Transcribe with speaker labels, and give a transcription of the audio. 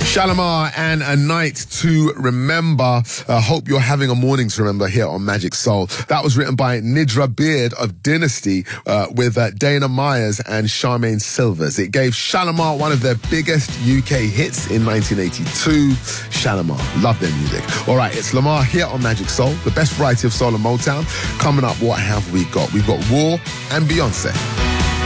Speaker 1: Shalimar and A Night to Remember. Hope you're having a morning to remember here on Magic Soul. That was written by Nidra Beard of Dynasty with Dana Myers and Charmaine Silvers. It gave Shalimar one of their biggest UK hits in 1982. Shalimar, love their music. All right, it's Lamar here on Magic Soul, the best variety of soul and Motown. Coming up, what have we got? We've got War and Beyonce.